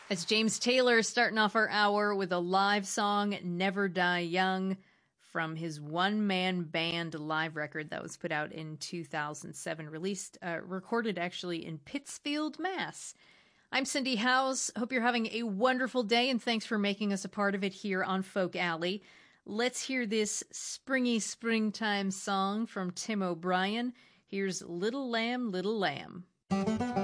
It's James Taylor starting off our hour with a live song, Never Die Young, from his one-man band live record that was put out in 2007, recorded actually in Pittsfield, Mass. I'm Cindy Howes. Hope you're having a wonderful day, and thanks for making us a part of it here on Folk Alley. Let's hear this springy springtime song from Tim O'Brien. Here's Little Lamb, Little Lamb.